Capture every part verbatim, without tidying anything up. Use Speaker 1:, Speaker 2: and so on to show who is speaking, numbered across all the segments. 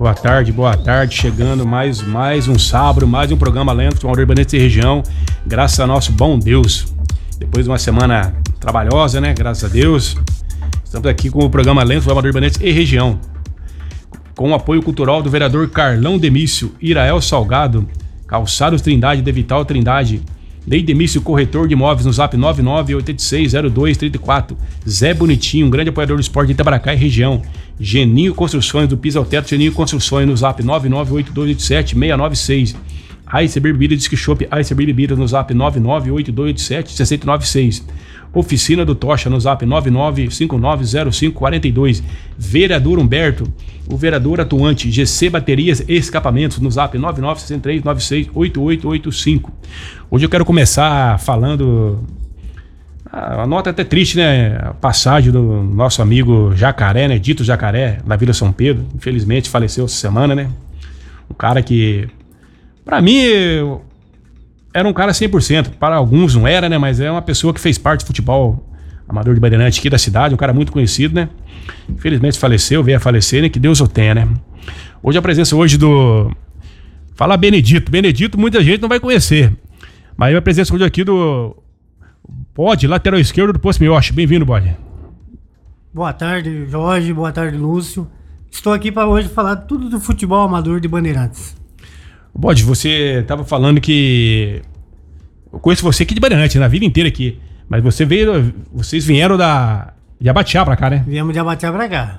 Speaker 1: Boa tarde, boa tarde. Chegando mais, mais um sábado, mais um programa Lento Futebol Amador Bandeirantes e Região. Graças a nosso bom Deus. Depois de uma semana trabalhosa, né? Graças a Deus. Estamos aqui com o programa Lento Futebol Amador Bandeirantes e Região. Com o apoio cultural do vereador Carlão Demício, Irael Salgado, Calçados Trindade, De Vital Trindade, Ney Demício, corretor de imóveis no zap nove nove oito seis zero dois três quatro. Zé Bonitinho, um grande apoiador do esporte de Itabaracá e região. Geninho Construções, do Piso ao Teto, Geninho Construções no zap nove nove oito dois oito sete seis nove seis. Iceberg Bebidas, Disque Shop, Iceberg Bebidas no zap nove nove oito dois oito sete seis nove seis. Oficina do Tocha no zap nove nove cinco nove zero cinco quatro dois. Vereador Humberto, o vereador atuante, G C Baterias e Escapamentos no zap nove nove seis três nove seis oito oito oito cinco. Hoje eu quero começar falando, a nota até triste, né? A passagem do nosso amigo Jacaré, né? Dito Jacaré, na Vila São Pedro. Infelizmente faleceu essa semana, né? Um cara que, pra mim, era um cara cem por cento. Para alguns não era, né? Mas é uma pessoa que fez parte do futebol amador de Bandeirantes aqui da cidade. Um cara muito conhecido, né? Infelizmente faleceu, veio a falecer, né? Que Deus o tenha, né? Hoje a presença hoje do... Fala Benedito. Benedito muita gente não vai conhecer. Mas a presença hoje aqui do... Bode, lateral esquerdo do Poço Mioche. Bem-vindo, Bode.
Speaker 2: Boa tarde, Jorge. Boa tarde, Lúcio. Estou aqui para hoje falar tudo do futebol amador de Bandeirantes.
Speaker 1: Bode, você estava falando que... Eu conheço você aqui de Bandeirantes, na vida inteira aqui. Mas você veio... Vocês vieram da... de Abatiá pra cá, né?
Speaker 2: Viemos de Abatiá pra cá.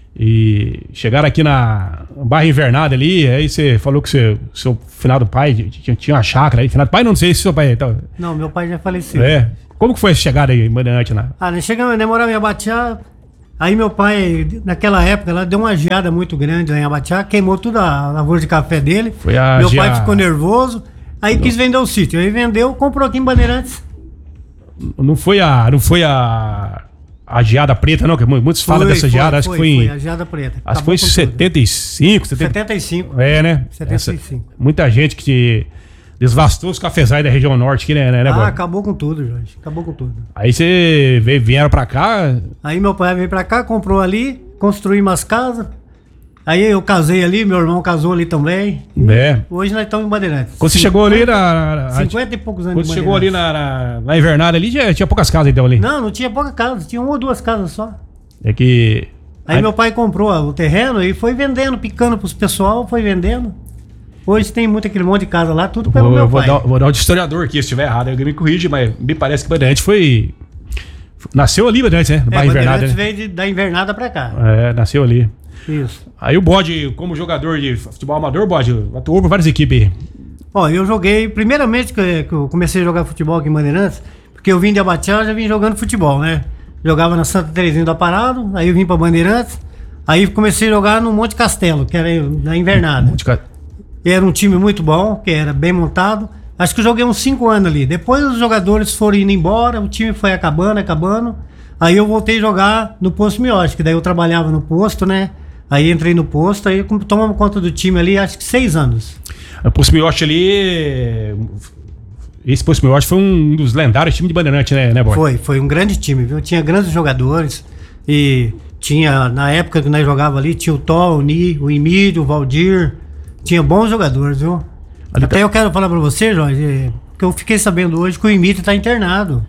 Speaker 1: E chegaram aqui na Barra Invernada ali, aí você falou que seu, seu finado pai tinha, tinha uma chácara aí. Finado pai, não sei se seu pai... Então...
Speaker 2: Não, meu pai já faleceu.
Speaker 1: É. Como que foi essa chegada aí em Bandeirantes lá?
Speaker 2: Ah, nós chegamos, nós morávamos em Abatiá. Aí meu pai, naquela época, ela deu uma geada muito grande lá em Abatiá, queimou toda a lavoura de café dele.
Speaker 1: Foi a
Speaker 2: meu
Speaker 1: gea...
Speaker 2: pai ficou nervoso, aí não. Quis vender o sítio. Aí vendeu, comprou aqui em Bandeirantes.
Speaker 1: Não foi a... Não foi a... A geada preta, não, que muitos falam dessa
Speaker 2: foi,
Speaker 1: geada, acho
Speaker 2: foi,
Speaker 1: que foi em...
Speaker 2: Foi a geada preta.
Speaker 1: Acho que foi em setenta e cinco, setenta...
Speaker 2: setenta e cinco.
Speaker 1: É, né?
Speaker 2: setenta e cinco.
Speaker 1: Essa, muita gente que desvastou os cafezais da região norte aqui, né? né
Speaker 2: ah,
Speaker 1: boy?
Speaker 2: Acabou com tudo, Jorge. Acabou com tudo.
Speaker 1: Aí você veio, vieram pra cá...
Speaker 2: Aí meu pai veio pra cá, comprou ali, construiu umas casas. Aí eu casei ali, meu irmão casou ali também.
Speaker 1: É.
Speaker 2: Hoje nós estamos em Bandeirantes.
Speaker 1: Quando você
Speaker 2: cinquenta,
Speaker 1: chegou ali na... na
Speaker 2: cinquenta e poucos anos
Speaker 1: Quando você chegou ali na, na, na Invernada ali, já tinha poucas casas então ali?
Speaker 2: Não, não tinha pouca casa, tinha uma ou duas casas só.
Speaker 1: É que...
Speaker 2: Aí,
Speaker 1: aí
Speaker 2: meu pai comprou o terreno e foi vendendo, picando pros pessoal, foi vendendo. Hoje tem muito aquele monte de casa lá, tudo pelo
Speaker 1: vou,
Speaker 2: meu
Speaker 1: vou
Speaker 2: pai.
Speaker 1: Dar, vou dar um de historiador aqui, se estiver errado, eu me corrige, mas me parece que Bandeirantes foi... Nasceu ali, Bandeirantes, né? No
Speaker 2: é,
Speaker 1: bairro Invernada, né?
Speaker 2: veio de, da Invernada pra cá.
Speaker 1: É, nasceu ali.
Speaker 2: Isso.
Speaker 1: Aí o Bode, como jogador de futebol amador, Bode, atuou por várias equipes aí.
Speaker 2: Ó, eu joguei, primeiramente que, que eu comecei a jogar futebol aqui em Bandeirantes, porque eu vim de Abatiá, já vim jogando futebol, né? Jogava na Santa Terezinha do Aparado, aí eu vim pra Bandeirantes, aí comecei a jogar no Monte Castelo, que era na Invernada. Monte Ca... E era um time muito bom, que era bem montado. Acho que eu joguei uns cinco anos ali. Depois os jogadores foram indo embora, o time foi acabando, acabando. Aí eu voltei a jogar no Poço Mioche, que daí eu trabalhava no posto, né? Aí entrei no posto, aí tomamos conta do time ali, acho que seis anos.
Speaker 1: O Poço Mioche ali... Esse Poço Mioche foi um dos lendários times de Bandeirantes, né, né, Boy?
Speaker 2: Foi, foi um grande time, viu? Tinha grandes jogadores e tinha, na época que nós jogava ali, tinha o Tó, o Ni, o Emílio, o Valdir, tinha bons jogadores, viu? Ali Até tá... eu quero falar pra você, Jorge, que eu fiquei sabendo hoje que o Emílio tá internado.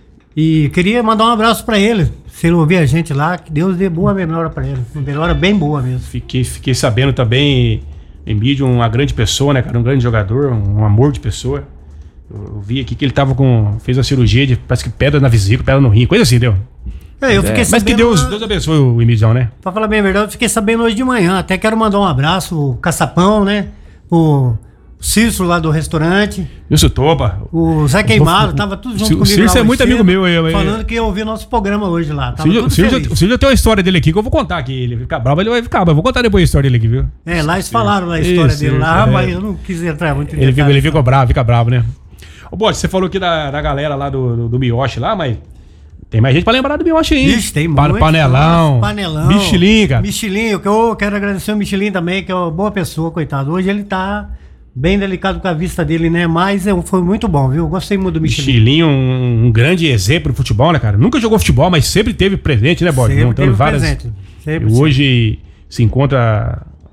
Speaker 2: E queria mandar um abraço pra ele, se ele ouvir a gente lá, que Deus dê boa melhora pra ele, uma melhora bem boa mesmo.
Speaker 1: Fiquei, fiquei sabendo também, Emílio, uma grande pessoa, né, cara, um grande jogador, um amor de pessoa. Eu vi aqui que ele tava com... Fez uma cirurgia de... Parece que pedra na vesícula, pedra no rim, coisa assim, deu.
Speaker 2: É, eu fiquei
Speaker 1: é,
Speaker 2: sabendo...
Speaker 1: Mas que Deus, Deus abençoe o Emílio, né?
Speaker 2: Pra falar bem a verdade, eu fiquei sabendo hoje de manhã. Até quero mandar um abraço, o Caçapão, né? O Cícero lá do restaurante.
Speaker 1: E o Sutoba.
Speaker 2: O Zé Queimado, tava tudo junto
Speaker 1: o
Speaker 2: comigo.
Speaker 1: O Cícero é muito cedo, amigo meu. Eu, eu,
Speaker 2: falando que ia ouvir nosso programa hoje lá. Tava
Speaker 1: Círio,
Speaker 2: tudo
Speaker 1: Círio,
Speaker 2: feliz.
Speaker 1: O Círio já tem uma história dele aqui que eu vou contar aqui. Ele fica bravo, ele vai ficar bravo. Eu vou contar depois a história dele aqui, viu?
Speaker 2: É, lá eles falaram a história
Speaker 1: isso,
Speaker 2: dele
Speaker 1: isso,
Speaker 2: lá,
Speaker 1: é.
Speaker 2: mas eu não quis entrar muito em
Speaker 1: Ele,
Speaker 2: detalhes,
Speaker 1: ele ficou bravo, fica bravo, né? Ô, Bode, você falou aqui da, da galera lá do, do, do Mioche lá, mas tem mais gente pra lembrar do Mioche aí.
Speaker 2: Ixi, tem muito.
Speaker 1: Panelão.
Speaker 2: Panelão.
Speaker 1: Michelin, cara.
Speaker 2: Michelin, que eu quero agradecer o Michelin também, que é uma boa pessoa, coitado. Hoje ele tá bem delicado com a vista dele, né? Mas é, foi muito bom, viu? Gostei muito do Michelin.
Speaker 1: Michelin, um, um grande exemplo de futebol, né, cara? Nunca jogou futebol, mas sempre teve presente, né, Bode?
Speaker 2: Sempre
Speaker 1: Montando
Speaker 2: teve
Speaker 1: várias...
Speaker 2: presente. Sempre,
Speaker 1: e hoje se encontra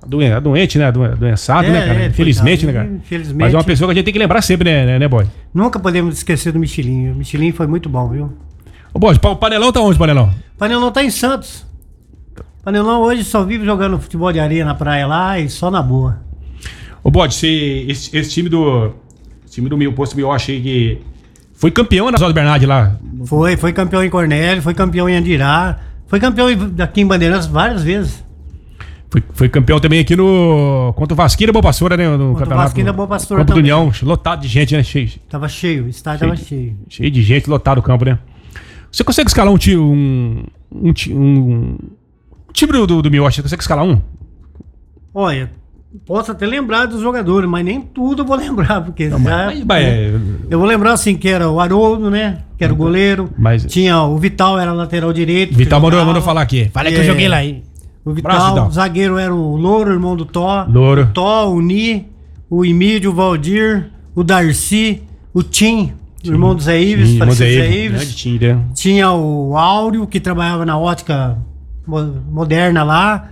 Speaker 1: doen- doente, né? Doen- Doençado,
Speaker 2: É,
Speaker 1: né, cara?
Speaker 2: é,
Speaker 1: Infelizmente,
Speaker 2: coitado,
Speaker 1: né, cara?
Speaker 2: infelizmente.
Speaker 1: Mas é uma pessoa que a gente tem que lembrar sempre, né, né, né boy?
Speaker 2: Nunca podemos esquecer do Michelin. O Michelin foi muito bom, viu?
Speaker 1: Ô, boy, o Panelão tá onde, Panelão?
Speaker 2: Panelão tá em Santos. Panelão hoje só vive jogando futebol de areia na praia lá e só na boa.
Speaker 1: Ô, Bode, esse, esse, esse time do. Esse time do meu posto eu achei que. Foi campeão na Oswaldo Bernardi lá.
Speaker 2: Foi, foi campeão em Cornélio, foi campeão em Andirá, foi campeão em- aqui em Bandeirantes várias vezes.
Speaker 1: Foi, foi campeão também aqui no. Contra o Vasquinho da Boa Pastora, né? No
Speaker 2: Contra o
Speaker 1: campeonato.
Speaker 2: Vasquinho da Boa Pastora
Speaker 1: Campo do
Speaker 2: também.
Speaker 1: União, lotado de gente, né? Cheio,
Speaker 2: Tava cheio, o estádio
Speaker 1: cheio,
Speaker 2: tava cheio.
Speaker 1: de, cheio de gente, lotado o campo, né? Você consegue escalar um time. Um, um, ti- um, um time do, do, do Mioche, você consegue escalar um?
Speaker 2: Olha, posso até lembrar dos jogadores, mas nem tudo eu vou lembrar, porque já,
Speaker 1: Mas, mas, é,
Speaker 2: eu vou lembrar assim que era o Haroldo, né? Que era o goleiro.
Speaker 1: Mas-
Speaker 2: Tinha o Vital, era lateral direito.
Speaker 1: Vital
Speaker 2: que
Speaker 1: mandou,
Speaker 2: jogava.
Speaker 1: mandou falar aqui. Fala que eu
Speaker 2: É.
Speaker 1: joguei lá, hein?
Speaker 2: O
Speaker 1: Abraço,
Speaker 2: Vital,
Speaker 1: Vital.
Speaker 2: o zagueiro era o Louro, irmão do Tó.
Speaker 1: Louro.
Speaker 2: O Tó, o Ni, o Emílio, o Valdir, o Darcy, o Tim, o irmão do Zé Ives,
Speaker 1: Tim,
Speaker 2: falecido
Speaker 1: Zé
Speaker 2: Zé
Speaker 1: Ives,
Speaker 2: Ives.
Speaker 1: grande time, né?
Speaker 2: Tinha o Áureo, que trabalhava na ótica mo- moderna lá.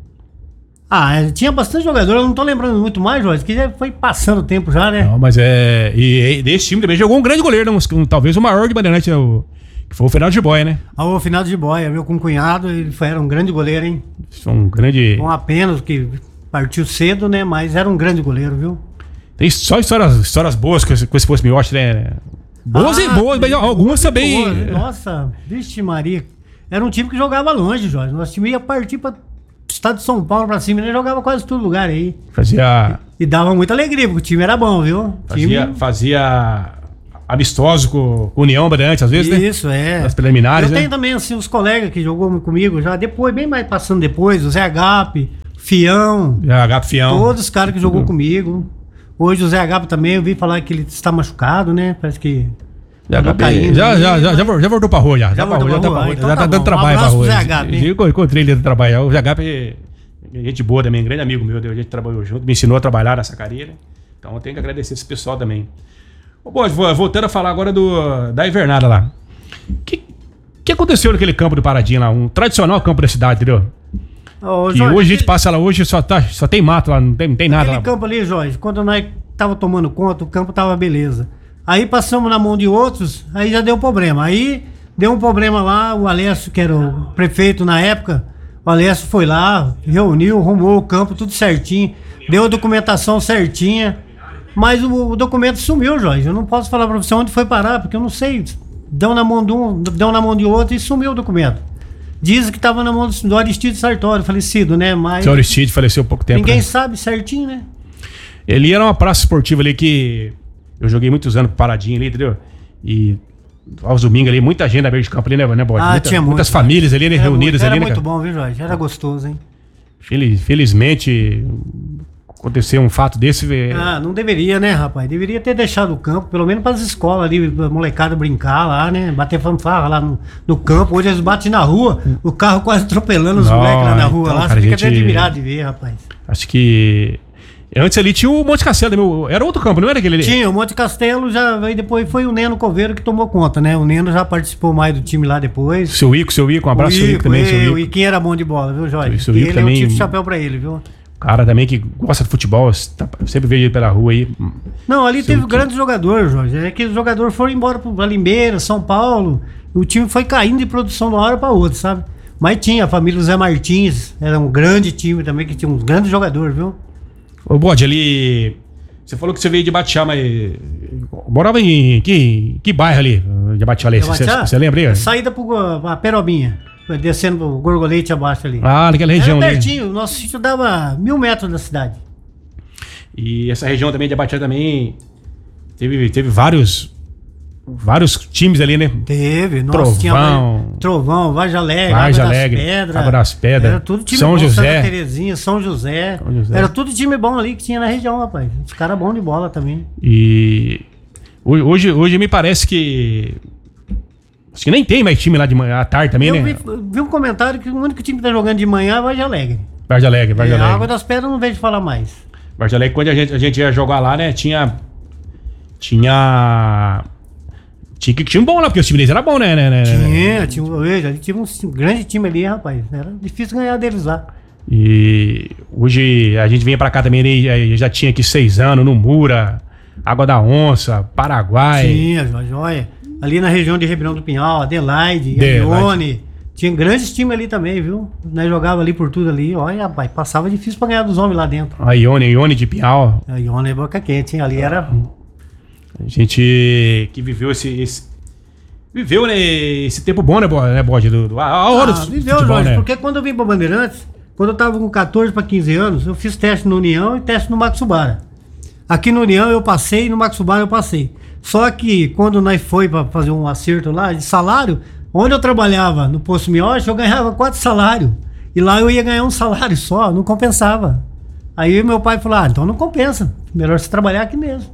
Speaker 2: Ah, é, tinha bastante jogador, eu não tô lembrando muito mais, Jorge, que já foi passando o tempo já, né?
Speaker 1: Não, mas é. E, e desse time também jogou um grande goleiro, né? Um- um- talvez o maior de Bandeirante, né? O, que foi o Fernando de Boia, né?
Speaker 2: Ao final de boia, meu cunhado, ele foi, era um grande goleiro, hein?
Speaker 1: Foi um grande.
Speaker 2: Uma pena que partiu cedo, né? Mas era um grande goleiro, viu?
Speaker 1: Tem só histórias, histórias boas com esse, com esse posto Mioche, né? Boas e
Speaker 2: Ah,
Speaker 1: boas, mas algumas também.
Speaker 2: boas. Nossa, vixe Maria. Era um time que jogava longe, Jorge. Nosso time ia partir para estado de São Paulo pra cima, ele jogava quase todo lugar aí.
Speaker 1: Fazia.
Speaker 2: E dava muita alegria, porque o time era bom, viu?
Speaker 1: Fazia,
Speaker 2: Time...
Speaker 1: fazia amistoso com com União Bandeirante, às vezes, né?
Speaker 2: Isso, é.
Speaker 1: Nas preliminares,
Speaker 2: Eu
Speaker 1: né?
Speaker 2: tenho também, assim, os colegas que jogou comigo já depois, bem mais passando depois, o Zé Agape, Fião,
Speaker 1: Já, Gato Fião.
Speaker 2: todos os caras que jogou comigo. Hoje o Zé Agape também, eu vi falar que ele está machucado, né? Parece que...
Speaker 1: Já,
Speaker 2: andou
Speaker 1: Gabi,
Speaker 2: caindo
Speaker 1: já,
Speaker 2: aí,
Speaker 1: já, já,
Speaker 2: mas-
Speaker 1: já, vol- já voltou pra rua, já. Já,
Speaker 2: Já
Speaker 1: pra
Speaker 2: voltou
Speaker 1: rua, já,
Speaker 2: pra
Speaker 1: tá,
Speaker 2: rua,
Speaker 1: pra-
Speaker 2: então
Speaker 1: já
Speaker 2: tá
Speaker 1: tá dando
Speaker 2: bom. Um
Speaker 1: trabalho pra
Speaker 2: abraço
Speaker 1: rua.
Speaker 2: pro Zé Agape, hein?
Speaker 1: Eu encontrei ele dando trabalho. O Zé Agape é gente boa também, grande amigo meu. A gente trabalhou junto, me ensinou a trabalhar nessa carreira. Então eu tenho que agradecer esse pessoal também. Ô, Bode, voltando a falar agora do, da invernada lá. O que, que aconteceu naquele campo do Paradinha lá? Um tradicional campo da cidade, entendeu?
Speaker 2: Ô,
Speaker 1: Que
Speaker 2: Jorge,
Speaker 1: hoje a gente
Speaker 2: aquele-
Speaker 1: passa lá, hoje só, tá, só tem mato lá, não tem, não tem nada
Speaker 2: Aquele
Speaker 1: lá.
Speaker 2: campo ali, Jorge, quando nós tava tomando conta, o campo tava beleza. Aí passamos na mão de outros, aí já deu problema. Aí deu um problema lá, o Alessio, que era o prefeito na época, o Alessio foi lá, reuniu, arrumou o campo, tudo certinho, deu a documentação certinha, mas o, o documento sumiu, Jorge. Eu não posso falar pra você onde foi parar, porque eu não sei. Deu na mão de um, deu na mão de outro e sumiu o documento. Diz que tava na mão do, do Aristides Sartori, falecido, né? Mas
Speaker 1: O senhor Aristide faleceu há pouco tempo.
Speaker 2: ninguém
Speaker 1: né?
Speaker 2: sabe certinho, né?
Speaker 1: Ele era uma praça esportiva ali que eu joguei muitos anos paradinho ali, entendeu? E aos domingos ali, muita gente na beira de campo ali, né, né Bode?
Speaker 2: Ah,
Speaker 1: Muita-
Speaker 2: tinha muito,
Speaker 1: muitas
Speaker 2: né?
Speaker 1: famílias ali, né,
Speaker 2: Era
Speaker 1: reunidas
Speaker 2: muito,
Speaker 1: ali, né,
Speaker 2: Era muito
Speaker 1: cara?
Speaker 2: bom, viu, Jorge? Era gostoso, hein?
Speaker 1: Feliz- felizmente aconteceu um fato desse. é,
Speaker 2: Ah, não deveria, né, rapaz? Deveria ter deixado o campo, pelo menos para as escolas ali, a molecada brincar lá, né? Bater fanfarra lá no, no campo. Hoje eles batem na rua, o carro quase atropelando os
Speaker 1: Não,
Speaker 2: moleques lá na rua.
Speaker 1: então,
Speaker 2: lá,
Speaker 1: cara,
Speaker 2: você fica
Speaker 1: a gente-
Speaker 2: até admirado de ver, rapaz.
Speaker 1: Acho que. Antes ali tinha o Monte Castelo, meu, era outro campo, não era aquele ali?
Speaker 2: Tinha, o Monte Castelo já aí depois foi o Neno Coveiro que tomou conta, né? O Neno já participou mais do time lá depois.
Speaker 1: Seu Ico, seu Ico, um abraço,
Speaker 2: o
Speaker 1: seu Ico também, seu
Speaker 2: eu,
Speaker 1: Ico.
Speaker 2: e quem era bom de bola, viu, Jorge?
Speaker 1: O seu Ico
Speaker 2: ele
Speaker 1: também-
Speaker 2: eu tive chapéu pra ele, viu?
Speaker 1: Cara também que gosta de futebol, tá- sempre vejo ele pela rua aí.
Speaker 2: Não, ali
Speaker 1: Seu
Speaker 2: teve
Speaker 1: Ico.
Speaker 2: grandes jogadores, Jorge. É que os jogadores foram embora para Limeira, São Paulo. O time foi caindo de produção de uma hora para outra, sabe? Mas tinha a família Zé Martins, era um grande time também, que tinha uns grandes jogadores, viu?
Speaker 1: Ô, Bode, ali. Você falou que você veio de Batiá, mas. Morava em. Que, que bairro ali? De Batiá ali? Você
Speaker 2: Baixar?
Speaker 1: você lembra aí?
Speaker 2: Saída para Perobinha, descendo pro Gorgolete abaixo ali.
Speaker 1: Ah, naquela região
Speaker 2: era
Speaker 1: ali.
Speaker 2: pertinho, o nosso sítio dava mil metros da cidade.
Speaker 1: E essa região também de Batiá também teve, teve vários. Vários times ali, né?
Speaker 2: Teve, nossa,
Speaker 1: Trovão.
Speaker 2: tinha Trovão, Varja Alegre,
Speaker 1: Varja
Speaker 2: Água
Speaker 1: Alegre,
Speaker 2: das Pedras.
Speaker 1: Água das Pedras,
Speaker 2: Era tudo time
Speaker 1: São
Speaker 2: bom,
Speaker 1: José.
Speaker 2: Santa Terezinha, São José.
Speaker 1: São José.
Speaker 2: Era tudo time bom ali que tinha na região, rapaz. Os caras bons de bola também.
Speaker 1: E. Hoje, hoje me parece que. Acho que nem tem mais time lá de manhã, à tarde também,
Speaker 2: Eu
Speaker 1: né?
Speaker 2: vi, vi um comentário que o único time que tá jogando de manhã é Varja Alegre.
Speaker 1: Varja Alegre, Varja
Speaker 2: É, a
Speaker 1: Alegre.
Speaker 2: Água das Pedras eu não vejo falar mais.
Speaker 1: Varja Alegre, quando a gente, a gente ia jogar lá, né? Tinha. Tinha. Tinha que tinha um bom lá, porque os times deles eram bons, né? né, né, né?
Speaker 2: Tinha, tinha, eu vejo, ali tinha um grande time ali, rapaz. Era difícil ganhar deles lá.
Speaker 1: E hoje a gente vinha pra cá também, ele já tinha aqui seis anos, no Mura, Água da Onça, Paraguai.
Speaker 2: Tinha, joia. Ali na região de Ribeirão do Pinhal, Adelaide, Ione. Tinha grandes times ali também, viu? Nós jogava ali por tudo ali. Olha, rapaz, passava difícil pra ganhar dos homens lá dentro.
Speaker 1: A Ione, Ione de Pinhal.
Speaker 2: A Ione é boca quente, hein? Ali era...
Speaker 1: A gente que viveu esse... esse... Viveu, né, esse tempo bom, né, Bode? Do, do, a hora
Speaker 2: ah,
Speaker 1: do
Speaker 2: viveu,
Speaker 1: futebol,
Speaker 2: Jorge,
Speaker 1: né?
Speaker 2: porque quando eu vim pra Bandeirantes, quando eu tava com catorze para quinze anos, eu fiz teste no União e teste no Matsubara. Aqui no União eu passei e no Matsubara eu passei. Só que quando nós foi para fazer um acerto lá de salário, onde eu trabalhava no Posto Mioche, eu ganhava quatro salários. E lá eu ia ganhar um salário só, não compensava. Aí meu pai falou, ah, então não compensa, melhor você trabalhar aqui mesmo.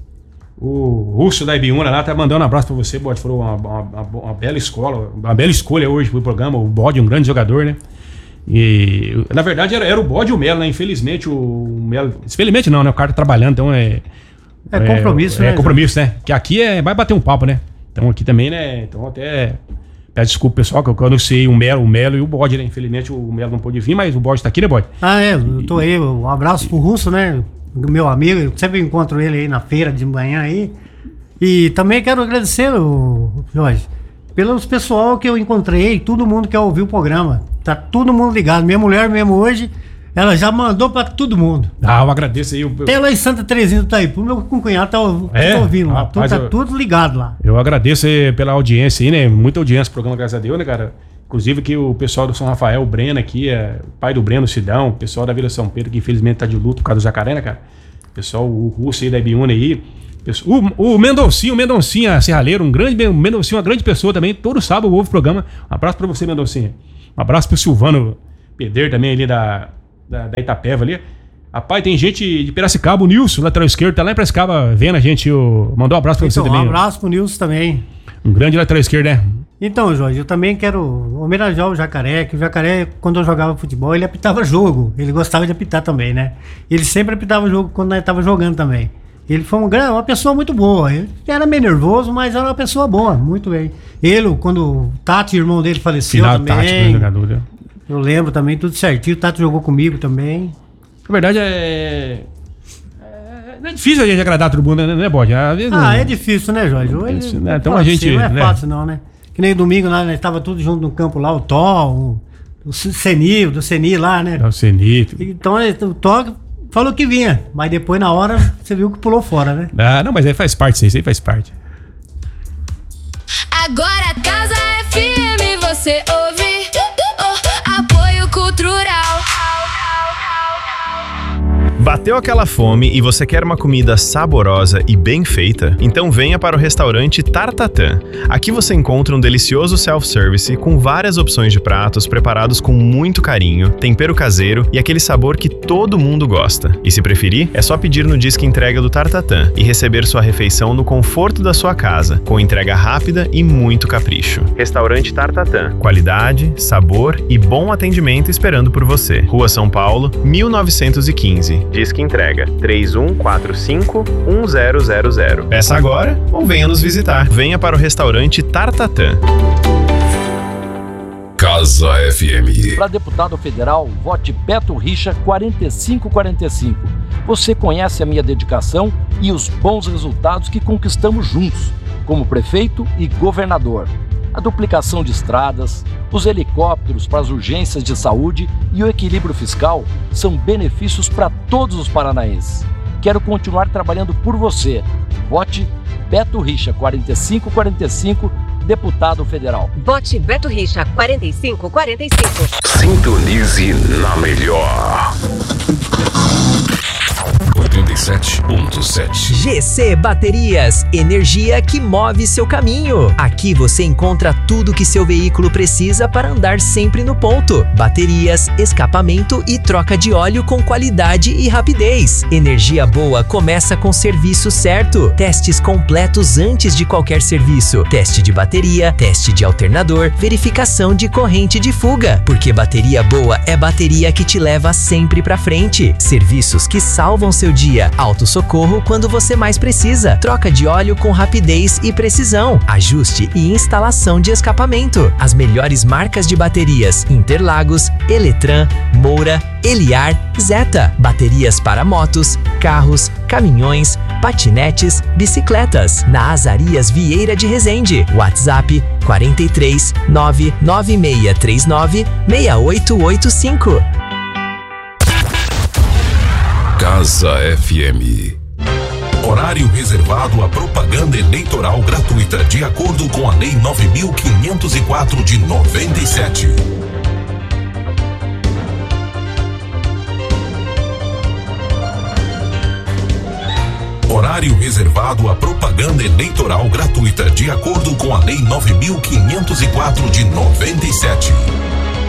Speaker 1: O Russo da Ibiúna lá tá mandando um abraço pra você, Bode. Falou uma, uma, uma bela escola, uma bela escolha hoje pro programa. O Bode, um grande jogador, né? E na verdade era, era o Bode e o Melo, né? Infelizmente o Melo. Infelizmente não, né? O cara tá trabalhando, então é.
Speaker 2: É compromisso,
Speaker 1: é,
Speaker 2: né?
Speaker 1: É compromisso, né? Que aqui é. Vai bater um papo, né? Então aqui também, né? Então até. Peço desculpa, pessoal, que eu anunciei o Melo, o Melo e o Bode, né? Infelizmente o Melo não pôde vir, mas o Bode tá aqui, né, Bode?
Speaker 2: Ah, é, eu tô aí. Um abraço pro Russo, né? Meu amigo, eu sempre encontro ele aí na feira de manhã aí. E também quero agradecer, o Jorge, pelos pessoal que eu encontrei, todo mundo que ouviu o programa. Tá todo mundo ligado. Minha mulher mesmo hoje, ela já mandou pra todo mundo.
Speaker 1: Ah, eu agradeço aí. Eu... Até
Speaker 2: lá em Santa Terezinha do Itaipu, meu cunhado tá, é? tá ouvindo lá. Rapaz, tá eu... tudo ligado lá.
Speaker 1: Eu agradeço aí pela audiência aí, né? Muita audiência pro programa, graças a Deus, né, cara? Inclusive que o pessoal do São Rafael, o Breno aqui, é, o pai do Breno, Sidão, o pessoal da Vila São Pedro, que infelizmente tá de luto por causa do jacaré, né, cara? O pessoal, o Russo aí da Ibiúna aí. O, o Mendoncinho, o Mendoncinha Serralheiro, um grande, o Mendoncinho, uma grande pessoa também. Todo sábado ouve o programa. Um abraço pra você, Mendoncinha. Um abraço pro Silvano Pedreiro também ali da, da, da Itapeva ali. Rapaz, tem gente de Piracicaba, o Nilson, lateral esquerdo, tá lá em Piracicaba vendo a gente. O... Mandou um abraço pra
Speaker 2: então,
Speaker 1: você também.
Speaker 2: Um abraço pro Nilson também.
Speaker 1: Um grande lateral esquerdo, né?
Speaker 2: Então, Jorge, eu também quero homenagear o Jacaré, que o Jacaré, quando eu jogava futebol, ele apitava jogo. Ele gostava de apitar também, né? Ele sempre apitava jogo quando nós tava jogando também. Ele foi um, uma pessoa muito boa. Ele era meio nervoso, mas era uma pessoa boa, muito bem. Ele, quando o Tati, irmão dele, faleceu Final também. Tati, né, jogador, né? Eu lembro também, tudo certinho. O Tati jogou comigo também.
Speaker 1: Na verdade, é... é... é difícil a gente agradar todo mundo, né, né Bode?
Speaker 2: Ah,
Speaker 1: não...
Speaker 2: é difícil, né, Jorge? Ele...
Speaker 1: Isso, né? Então a gente...
Speaker 2: Não é
Speaker 1: né?
Speaker 2: fácil não, né? Que nem domingo, nós estávamos todos juntos no campo lá, o Tó, o, o Seni, do Seni lá, né?
Speaker 1: É o Seni.
Speaker 2: Então, o Tó... Falou que vinha, mas depois na hora você viu que pulou fora, né?
Speaker 1: Ah, não, mas aí faz parte, isso aí faz parte.
Speaker 3: Agora Casa F M você ouve, oh, apoio cultural.
Speaker 4: Bateu aquela fome e você quer uma comida saborosa e bem feita? Então venha para o restaurante Tartatã. Aqui você encontra um delicioso self-service com várias opções de pratos preparados com muito carinho, tempero caseiro e aquele sabor que todo mundo gosta. E se preferir, é só pedir no Disque Entrega do Tartatã e receber sua refeição no conforto da sua casa, com entrega rápida e muito capricho. Restaurante Tartatã. Qualidade, sabor e bom atendimento esperando por você. Rua São Paulo, mil novecentos e quinze. Disque Entrega três um quatro cinco um zero zero zero. Peça agora ou venha nos visitar. Venha para o restaurante Tartatã.
Speaker 5: Casa F M.
Speaker 6: Para deputado federal, vote Beto Richa quarenta e cinco quarenta e cinco. Você conhece a minha dedicação e os bons resultados que conquistamos juntos, como prefeito e governador. A duplicação de estradas, os helicópteros para as urgências de saúde e o equilíbrio fiscal são benefícios para todos os paranaenses. Quero continuar trabalhando por você. Vote Beto Richa quarenta e cinco quarenta e cinco, deputado federal.
Speaker 7: Vote Beto Richa quarenta e cinco quarenta e cinco.
Speaker 5: Sintonize na melhor. oitenta e sete ponto sete.
Speaker 8: G C Baterias, energia que move seu caminho. Aqui você encontra tudo que seu veículo precisa para andar sempre no ponto. Baterias, escapamento e troca de óleo com qualidade e rapidez. Energia boa começa com serviço certo. Testes completos antes de qualquer serviço. Teste de bateria, teste de alternador, verificação de corrente de fuga. Porque bateria boa é bateria que te leva sempre pra frente. Serviços que salvam seu dia. Auto-socorro quando você mais precisa. Troca de óleo com rapidez e precisão. Ajuste e instalação de escapamento. As melhores marcas de baterias: Interlagos, Eletran, Moura, Eliar, Zeta. Baterias para motos, carros, caminhões, patinetes, bicicletas. Na Azarias Vieira de Resende. WhatsApp quarenta e três, nove nove seis três nove, seis oito oito cinco.
Speaker 5: Casa F M. Horário reservado à propaganda eleitoral gratuita de acordo com a Lei nove mil quinhentos e quatro de noventa e sete. Horário reservado à propaganda eleitoral gratuita de acordo com a Lei nove mil quinhentos e quatro de noventa e sete.